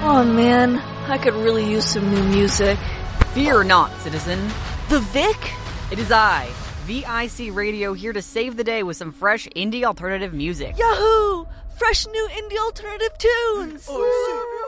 Oh man, I could really use some new music. Fear not, citizen. The Vic? It is I, VIC Radio, here to save the day with some fresh indie alternative music. Yahoo! Fresh new indie alternative tunes!